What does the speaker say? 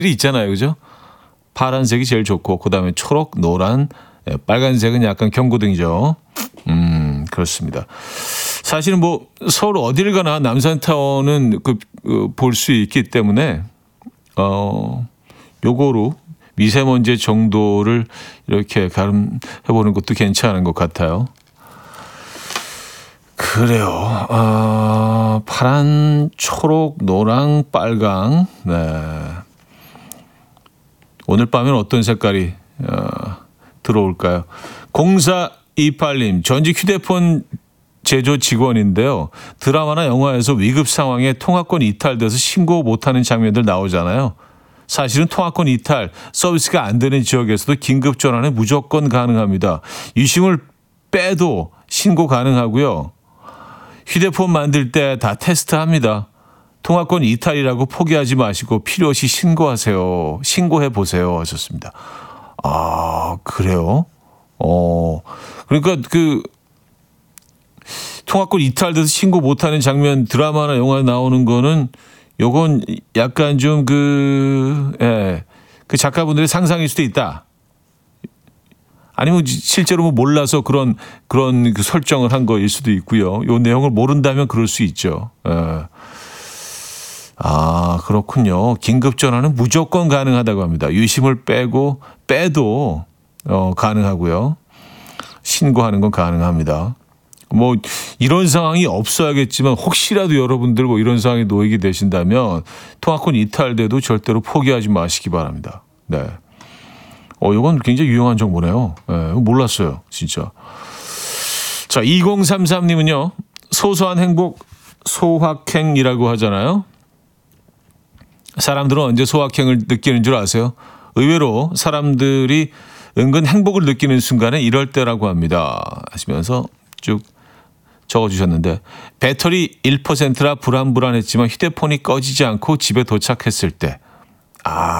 있잖아요. 그죠? 파란색이 제일 좋고 그다음에 초록, 노란, 빨간색은 약간 경고등이죠. 그렇습니다. 사실은 뭐 서울 어디를 가나 남산타워는 볼 수 있기 때문에 요거로 미세먼지 정도를 이렇게 가름해보는 것도 괜찮은 것 같아요. 그래요. 파란, 초록, 노랑, 빨강. 네. 오늘 밤엔 어떤 색깔이 들어올까요? 0428님, 전직 휴대폰 제조 직원인데요. 드라마나 영화에서 위급 상황에 통화권 이탈돼서 신고 못하는 장면들 나오잖아요. 사실은 통화권 이탈, 서비스가 안 되는 지역에서도 긴급 전화는 무조건 가능합니다. 유심을 빼도 신고 가능하고요. 휴대폰 만들 때 다 테스트합니다. 통화권 이탈이라고 포기하지 마시고 필요시 신고하세요. 신고해 보세요. 하셨습니다. 아, 그래요? 그러니까 통화권 이탈돼서 신고 못하는 장면 드라마나 영화에 나오는 거는 요건 약간 좀 그 작가분들의 상상일 수도 있다. 아니면 실제로 뭐 몰라서 그런 그 설정을 한 거일 수도 있고요. 요 내용을 모른다면 그럴 수 있죠. 아, 그렇군요. 긴급 전화는 무조건 가능하다고 합니다. 유심을 빼도 가능하고요. 신고하는 건 가능합니다. 뭐 이런 상황이 없어야겠지만 혹시라도 여러분들 뭐 이런 상황에 놓이게 되신다면 통화권 이탈돼도 절대로 포기하지 마시기 바랍니다. 네. 이건 굉장히 유용한 정보네요. 네, 몰랐어요, 진짜. 자, 2033님은요. 소소한 행복 소확행이라고 하잖아요. 사람들은 언제 소확행을 느끼는 줄 아세요? 의외로 사람들이 은근 행복을 느끼는 순간에 이럴 때라고 합니다. 하시면서 쭉 적어주셨는데 배터리 1%라 불안했지만 휴대폰이 꺼지지 않고 집에 도착했을 때.